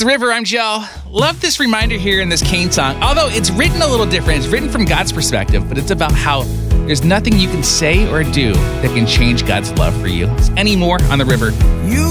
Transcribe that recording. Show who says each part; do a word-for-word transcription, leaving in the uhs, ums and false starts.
Speaker 1: The River. I'm Joe. Love this reminder here in this Cain song. Although it's written a little different. It's written from God's perspective, but it's about how there's nothing you can say or do that can change God's love for you. Any more on The River.
Speaker 2: You